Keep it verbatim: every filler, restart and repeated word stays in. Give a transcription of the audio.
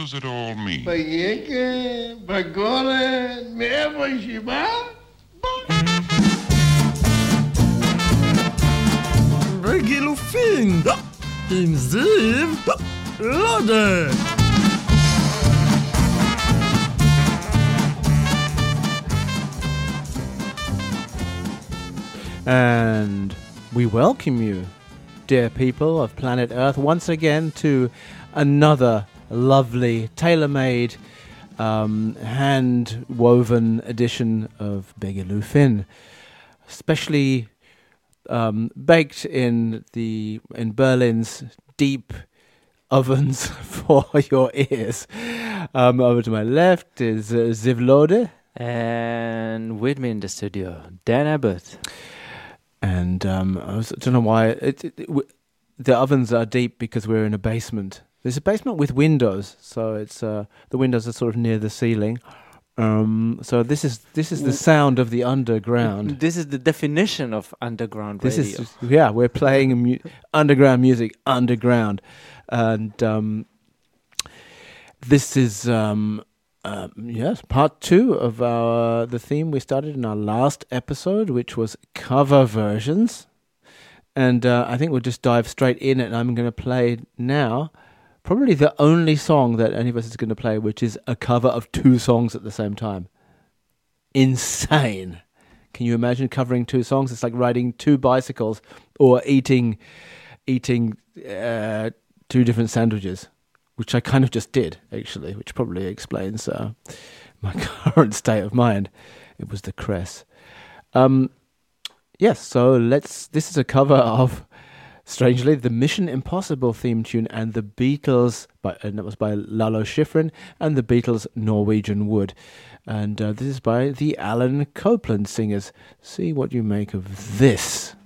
does it all mean? Payeke, Bagore, Mevo Shiba? Regilufin! Im Sieve! Lode! And we welcome you, dear people of planet Earth, once again to another lovely, tailor-made, um, hand-woven edition of Begilufin, especially um, baked in the in Berlin's deep ovens for your ears. Um, over to my left is uh, Ziv Lode. And with me in the studio, Dan Abbott. And um, I, was, I don't know why it, it, it, w- the ovens are deep because we're in a basement. There's a basement with windows, so it's uh, the windows are sort of near the ceiling. Um, so this is this is the sound of the underground. This is the definition of underground This radio. is yeah, we're playing mu- underground music underground, and um, this is. Um, Um, yes, part two of our the theme we started in our last episode, which was cover versions, and uh, I think we'll just dive straight in. And I'm going to play now, probably the only song that any of us is going to play, which is a cover of two songs at the same time. Insane! Can you imagine covering two songs? It's like riding two bicycles or eating eating uh, two different sandwiches. Which I kind of just did, actually, which probably explains uh, my current state of mind. It was the cress. Um, yes, so let's. This is a cover of, strangely, the Mission Impossible theme tune and the Beatles, by, and that was by Lalo Schifrin, and the Beatles' Norwegian Wood. And uh, this is by the Alan Copland Singers. See what you make of this.